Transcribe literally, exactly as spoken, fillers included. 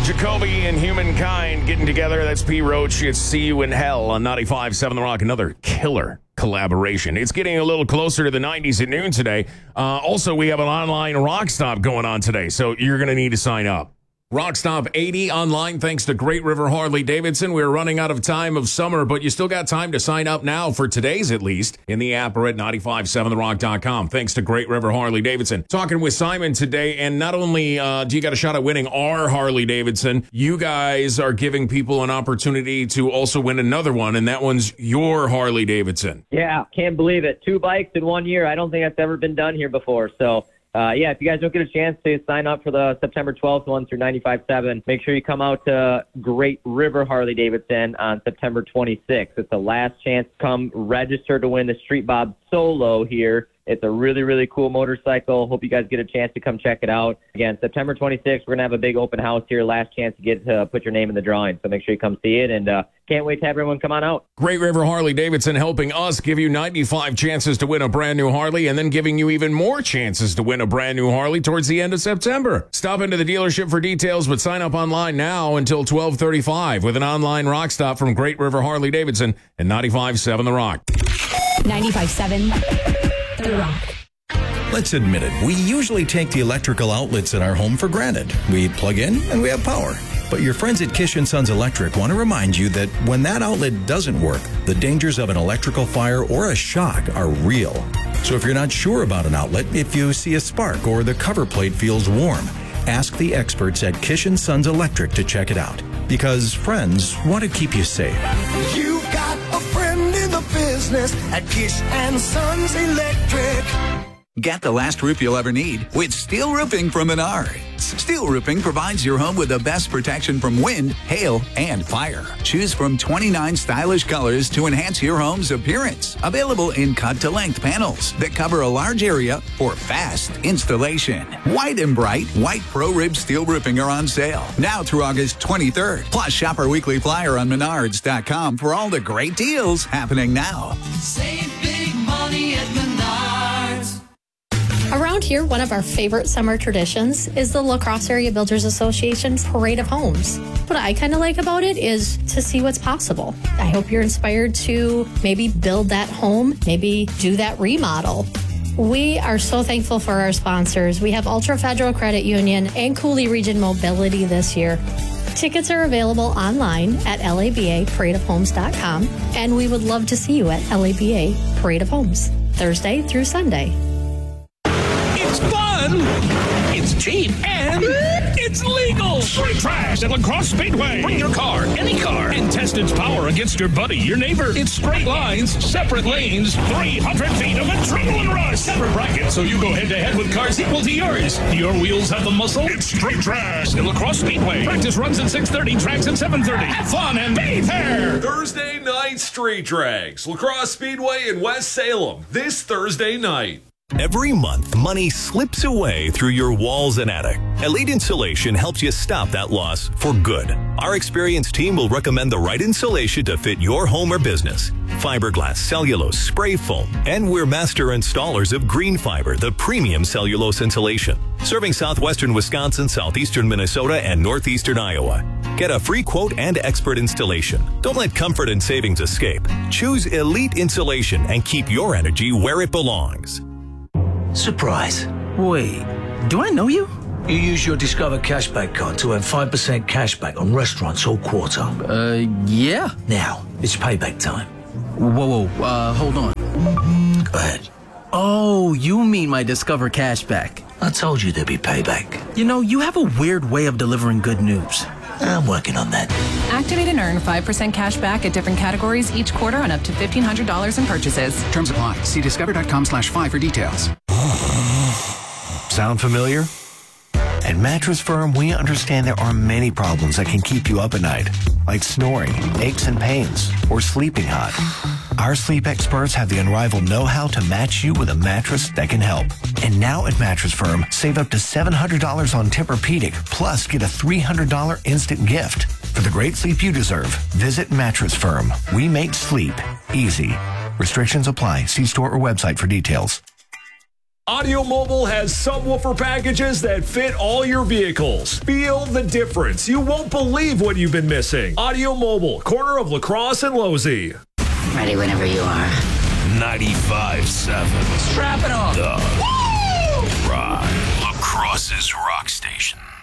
Jacoby and Humankind getting together. That's P. Roach. It's See You in Hell on ninety-five point seven The Rock. Another killer collaboration. It's getting a little closer to the nineties at noon today. Uh, also, we have an online rock stop going on today, so you're going to need to sign up. Rockstop eighty online thanks to Great River Harley Davidson. We're running out of time of summer, but you still got time to sign up now for today's at least in the app or at ninety-five point seven the rock dot com. Thanks to Great River Harley Davidson. Talking with Simon today, and not only uh, do you got a shot at winning our Harley Davidson, you guys are giving people an opportunity to also win another one, and that one's your Harley Davidson. Yeah, can't believe it. Two bikes in one year. I don't think that's ever been done here before, so... Uh, yeah, if you guys don't get a chance to sign up for the September twelfth one through ninety-five point seven, make sure you come out to Great River Harley Davidson on September twenty-sixth. It's the last chance to come register to win the Street Bob Solo here. It's a really, really cool motorcycle. Hope you guys get a chance to come check it out. Again, September twenty-sixth, we're going to have a big open house here. Last chance to get to put your name in the drawing. So make sure you come see it, and uh, can't wait to have everyone come on out. Great River Harley Davidson helping us give you ninety-five chances to win a brand new Harley, and then giving you even more chances to win a brand new Harley towards the end of September. Stop into the dealership for details, but sign up online now until twelve thirty-five with an online rock stop from Great River Harley Davidson and ninety-five point seven The Rock. ninety-five point seven The Rock. Let's admit it, we usually take the electrical outlets in our home for granted. We plug in and we have power. But your friends at Kish and Sons Electric want to remind you that when that outlet doesn't work, the dangers of an electrical fire or a shock are real. So if you're not sure about an outlet, if you see a spark or the cover plate feels warm, ask the experts at Kish and Sons Electric to check it out. Because friends want to keep you safe. You got a friend in the business at Kish and Sons Electric. Get the last roof you'll ever need with steel roofing from Menards. Steel roofing provides your home with the best protection from wind, hail, and fire. Choose from twenty-nine stylish colors to enhance your home's appearance. Available in cut-to-length panels that cover a large area for fast installation. White and bright white Pro Rib steel roofing are on sale now through August twenty-third. Plus, shop our weekly flyer on menards dot com for all the great deals happening now. Save big money at Menards. Around here, one of our favorite summer traditions is the La Crosse Area Builders Association's Parade of Homes. What I kind of like about it is to see what's possible. I hope you're inspired to maybe build that home, maybe do that remodel. We are so thankful for our sponsors. We have Ultra Federal Credit Union and Cooley Region Mobility this year. Tickets are available online at L A B A parade of homes dot com, and we would love to see you at L A B A Parade of Homes, Thursday through Sunday. It's fun, it's cheap, and it's legal. Street trash at La Crosse Speedway. Bring your car, any car, and test its power against your buddy, your neighbor. It's straight lines, separate lanes, three hundred feet of adrenaline rush. Separate brackets, so you go head-to-head with cars equal to yours. Do your wheels have the muscle? It's street trash at La Crosse Speedway. Practice runs at six thirty, tracks at seven thirty. Have fun and be there. Thursday night street drags. La Crosse Speedway in West Salem this Thursday night. Every month, money slips away through your walls and attic. Elite Insulation helps you stop that loss for good. Our experienced team will recommend the right insulation to fit your home or business. Fiberglass, cellulose, spray foam, and we're master installers of Green Fiber, the premium cellulose insulation. Serving southwestern Wisconsin, southeastern Minnesota, and northeastern Iowa. Get a free quote and expert installation. Don't let comfort and savings escape. Choose Elite Insulation and keep your energy where it belongs. Surprise. Wait, do I know you? You use your Discover Cashback card to earn five percent cashback on restaurants all quarter. Uh, yeah. Now, it's payback time. Whoa, whoa, uh, hold on. Go ahead. Oh, you mean my Discover Cashback. I told you there'd be payback. You know, you have a weird way of delivering good news. I'm working on that. Activate and earn five percent cash back at different categories each quarter on up to fifteen hundred dollars in purchases. Terms apply. See discover dot com slash five for details. Sound familiar? At Mattress Firm, we understand there are many problems that can keep you up at night, like snoring, aches and pains, or sleeping hot. Our sleep experts have the unrivaled know-how to match you with a mattress that can help. And now at Mattress Firm, save up to seven hundred dollars on Tempur-Pedic, plus get a three hundred dollars instant gift. For the great sleep you deserve, visit Mattress Firm. We make sleep easy. Restrictions apply. See store or website for details. Audio Mobile has subwoofer packages that fit all your vehicles. Feel the difference. You won't believe what you've been missing. Audio Mobile, corner of La Crosse and Losey. Ready whenever you are. ninety-five seven. Strap it on. The Woo! Rock. La Crosse's rock station.